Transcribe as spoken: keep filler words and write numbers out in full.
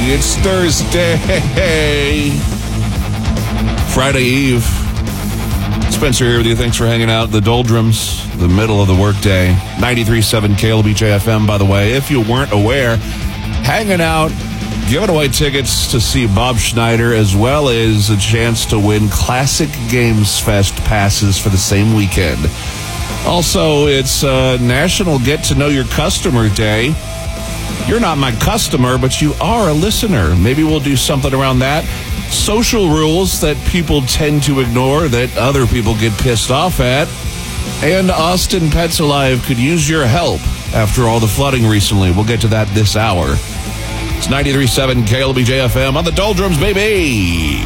It's Thursday. Friday Eve. Spencer here with you. Thanks for hanging out. The doldrums, the middle of the workday. ninety-three point seven K L B J F M, by the way. If you weren't aware, hanging out, giving away tickets to see Bob Schneider, as well as a chance to win Classic Games Fest passes for the same weekend. Also, it's uh, National Get to Know Your Customer Day. You're not my customer, but you are a listener. Maybe we'll do something around that. Social rules that people tend to ignore that other people get pissed off at. And Austin Pets Alive could use your help after all the flooding recently. We'll get to that this hour. It's ninety-three point seven K L B J F M on the doldrums, baby.